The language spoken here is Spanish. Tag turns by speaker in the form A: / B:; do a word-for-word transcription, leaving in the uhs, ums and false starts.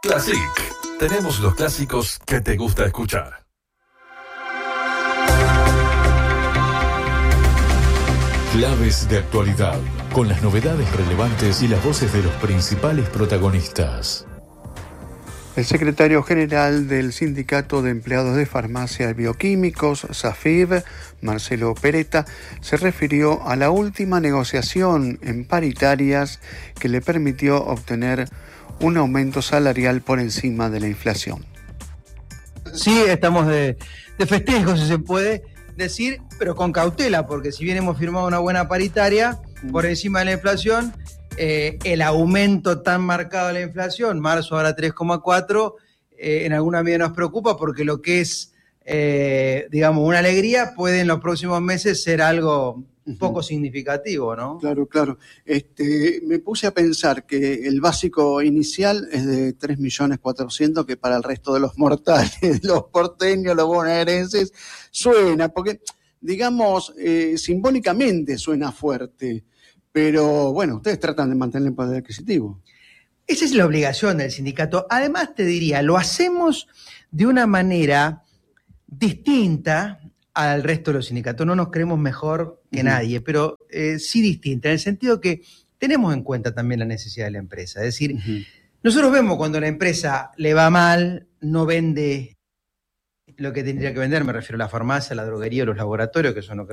A: Classic. Tenemos los clásicos que te gusta escuchar. Claves de actualidad, con las novedades relevantes y las voces de los principales protagonistas.
B: El secretario general del Sindicato de Empleados de Farmacia y Bioquímicos, SAFIB, Marcelo Peretta, se refirió a la última negociación en paritarias que le permitió obtener un aumento salarial por encima de la inflación.
C: Sí, estamos de, de festejo, si se puede decir, pero con cautela, porque si bien hemos firmado una buena paritaria por encima de la inflación, Eh, el aumento tan marcado de la inflación, marzo ahora tres coma cuatro, eh, en alguna medida nos preocupa porque lo que es, eh, digamos, una alegría puede en los próximos meses ser algo uh-huh. poco significativo, ¿no?
B: Claro, claro. Este, me puse a pensar que el básico inicial es de tres millones cuatrocientos mil, que para el resto de los mortales, los porteños, los bonaerenses, suena, porque, digamos, eh, simbólicamente suena fuerte. Pero, bueno, ustedes tratan de mantener el poder adquisitivo.
C: Esa es la obligación del sindicato. Además, te diría, lo hacemos de una manera distinta al resto de los sindicatos. No nos creemos mejor que uh-huh. nadie, pero eh, sí distinta, en el sentido que tenemos en cuenta también la necesidad de la empresa. Es decir, uh-huh. nosotros vemos cuando la empresa le va mal, no vende lo que tendría que vender, me refiero a la farmacia, la droguería, los laboratorios, que son lo que